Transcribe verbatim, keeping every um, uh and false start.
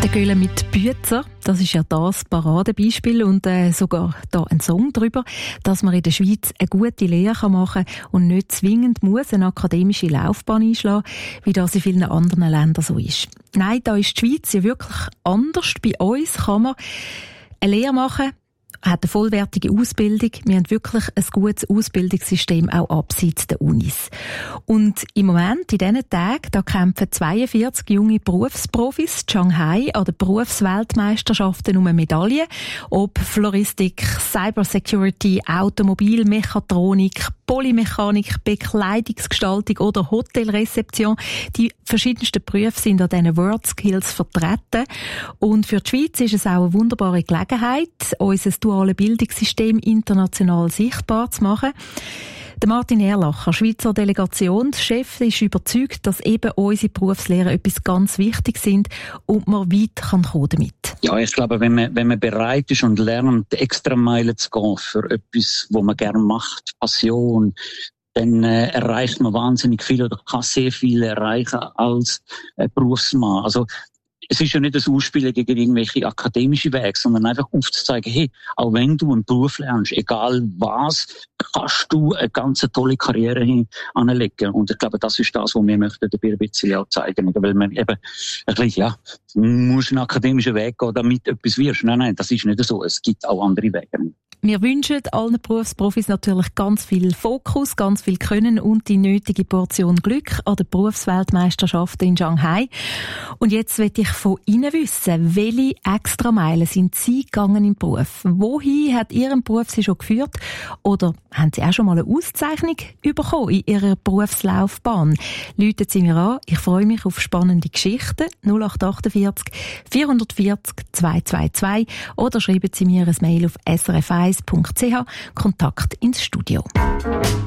Der Göhle mit Büzer, das ist ja das Paradebeispiel und äh, sogar da ein Song darüber, dass man in der Schweiz eine gute Lehre machen kann und nicht zwingend muss eine akademische Laufbahn einschlagen, wie das in vielen anderen Ländern so ist. Nein, da ist die Schweiz ja wirklich anders. Bei uns kann man eine Lehre machen, hat eine vollwertige Ausbildung. Wir haben wirklich ein gutes Ausbildungssystem, auch abseits der Unis. Und im Moment, in diesen Tagen, da kämpfen zweiundvierzig junge Berufsprofis in Shanghai an den Berufsweltmeisterschaften um eine Medaille. Ob Floristik, Cybersecurity, Automobilmechatronik, Polymechanik, Bekleidungsgestaltung oder Hotelrezeption. Die verschiedensten Berufe sind an diesen WorldSkills vertreten. Und für die Schweiz ist es auch eine wunderbare Gelegenheit, unser duales Bildungssystem international sichtbar zu machen. Der Martin Erlacher, Schweizer Delegationschef, ist überzeugt, dass eben unsere Berufslehren etwas ganz Wichtiges sind und man weit kann kommen damit. Ja, ich glaube, wenn man, wenn man bereit ist und lernt, extra Meilen zu gehen für etwas, was man gerne macht, Passion, dann äh, erreicht man wahnsinnig viel oder kann sehr viel erreichen als äh, Berufsmann. Also es ist ja nicht das Ausspielen gegen irgendwelche akademische Wege, sondern einfach aufzuzeigen, hey, auch wenn du einen Beruf lernst, egal was, kannst du eine ganz tolle Karriere hin anlegen. Und ich glaube, das ist das, was wir möchten dabei ein bisschen auch zeigen. Weil man eben, ein bisschen, ja, du musst einen akademischen Weg gehen, damit du etwas wirst. Nein, nein, das ist nicht so. Es gibt auch andere Wege. Wir wünschen allen Berufsprofis natürlich ganz viel Fokus, ganz viel Können und die nötige Portion Glück an der Berufsweltmeisterschaft in Shanghai. Und jetzt will ich von Ihnen wissen, welche Extrameilen sind Sie gegangen im Beruf? Wohin hat Ihren Beruf Sie schon geführt? Oder haben Sie auch schon mal eine Auszeichnung bekommen in Ihrer Berufslaufbahn? Läuten Sie mir an, ich freue mich auf spannende Geschichten. null acht achtundvierzig vierhundertvierzig zweihundertzweiundzwanzig oder schreiben Sie mir ein Mail auf s r f eins punkt c h, Kontakt ins Studio.